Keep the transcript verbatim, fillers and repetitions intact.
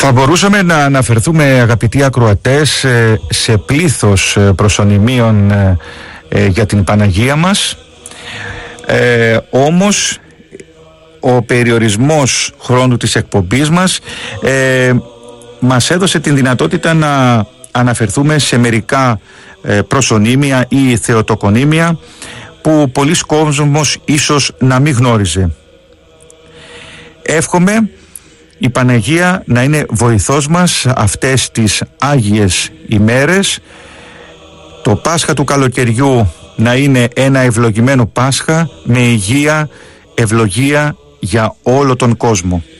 Θα μπορούσαμε να αναφερθούμε, αγαπητοί ακροατές, σε πλήθος προσωνυμίων για την Παναγία μας, ε, όμως ο περιορισμός χρόνου της εκπομπής μας ε, μας έδωσε την δυνατότητα να αναφερθούμε σε μερικά ε, προσωνύμια ή θεοτοκονύμια που πολλοί κόσμος ίσως να μην γνώριζε. Εύχομαι η Παναγία να είναι βοηθός μας αυτές τις Άγιες ημέρες, το Πάσχα του καλοκαιριού να είναι ένα ευλογημένο Πάσχα με υγεία, ευλογία για όλο τον κόσμο.